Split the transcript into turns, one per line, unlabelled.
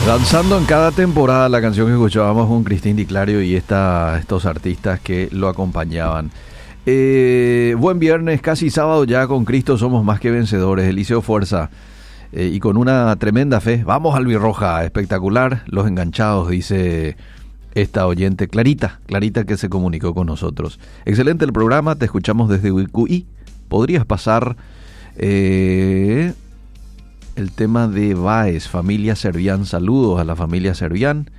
Danzando en cada temporada, la canción que escuchábamos con Cristín Di Clario y estos artistas que lo acompañaban. Buen viernes, casi sábado ya, con Cristo somos más que vencedores. Eliseo Fuerza, y con una tremenda fe. Vamos Albirroja, espectacular. Los enganchados, dice esta oyente Clarita que se comunicó con nosotros. Excelente el programa, te escuchamos desde Uicuí. ¿Podrías pasar el tema de Baez, familia Servián? Saludos a la familia Servián.